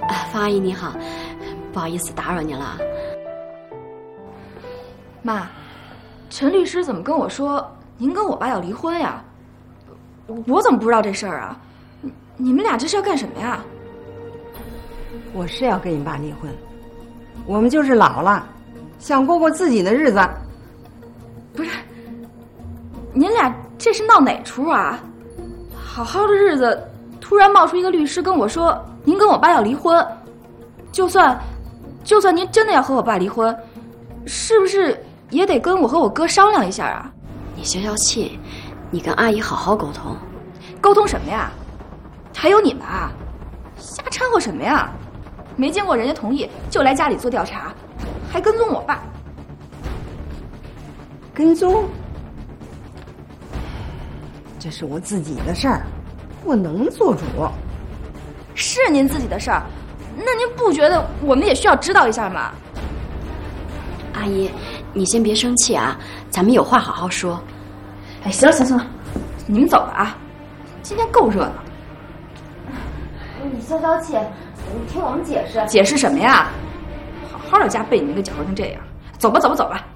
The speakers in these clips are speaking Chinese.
方阿姨你好，不好意思打扰您了。 妈，陈律师怎么跟我说您跟我爸要离婚呀？我怎么不知道这事儿啊？你们俩这是要干什么呀？ 我是要跟你爸离婚，我们就是老了，想过过自己的日子。 不是，您俩这是闹哪出啊？好好的日子，突然冒出一个律师跟我说您跟我爸要离婚，就算您真的要和我爸离婚，是不是也得跟我和我哥商量一下啊？ 你消消气，你跟阿姨好好沟通。 沟通什么呀？还有你们啊，瞎掺和什么呀？没经过人家同意就来家里做调查，还跟踪我爸。 跟踪？这是我自己的事儿，我能做主。 是您自己的事儿，那您不觉得我们也需要知道一下吗？ 阿姨，你先别生气啊，咱们有话好好说。 哎，行了，你们走吧啊，今天够热闹。 你消消气，你听我们解释。 解释什么呀？好好的家被你们给搅和成这样，走吧。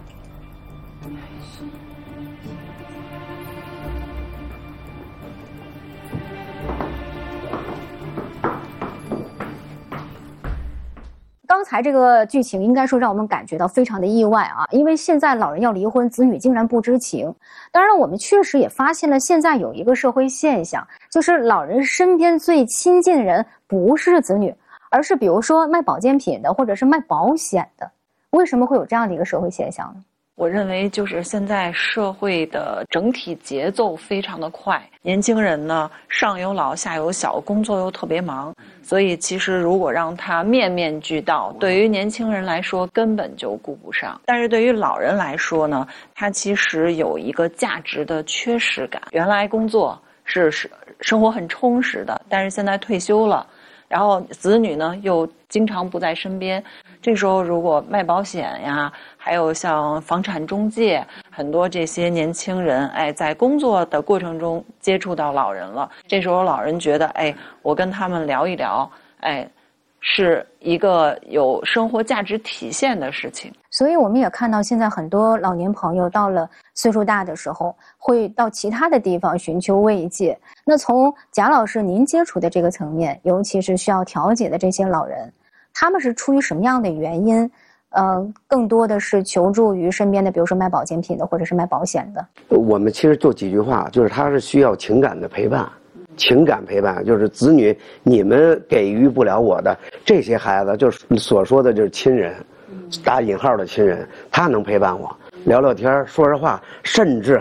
刚才这个剧情应该说让我们感觉到非常的意外啊，因为现在老人要离婚，子女竟然不知情。当然我们确实也发现了现在有一个社会现象，就是老人身边最亲近的人不是子女，而是比如说卖保健品的或者是卖保险的。为什么会有这样的一个社会现象呢？ 我认为就是现在社会的整体节奏非常的快，年轻人呢上有老下有小，工作又特别忙，所以其实如果让他面面俱到，对于年轻人来说根本就顾不上。但是对于老人来说呢，他其实有一个价值的缺失感。原来工作是生活很充实的，但是现在退休了，然后子女呢又经常不在身边，这时候如果卖保险呀，还有像房产中介，很多这些年轻人，在工作的过程中接触到老人了，这时候老人觉得，我跟他们聊一聊，是一个有生活价值体现的事情。 所以我们也看到现在很多老年朋友到了岁数大的时候，会到其他的地方寻求慰藉。那从贾老师您接触的这个层面，尤其是需要调解的这些老人，他们是出于什么样的原因？更多的是求助于身边的，比如说卖保健品的，或者是卖保险的。 我们其实就几句话，就是他是需要情感的陪伴。情感陪伴就是子女，你们给予不了我的这些孩子，就是所说的就是亲人，打引号的亲人，他能陪伴我，聊聊天，说说话，甚至